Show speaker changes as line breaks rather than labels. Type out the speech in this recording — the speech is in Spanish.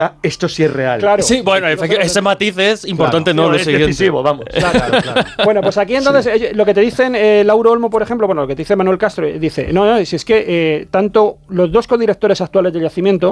esto sí es real.
Claro.
Sí, bueno, ese matiz es importante,
claro,
no lo
es
siguiente.
decisivo, vamos.
Claro. Bueno, pues aquí entonces lo que te dicen Lauro Olmo, por ejemplo, bueno, lo que te dice Manuel Castro, dice, no, si es que tanto los dos codirectores actuales del yacimiento,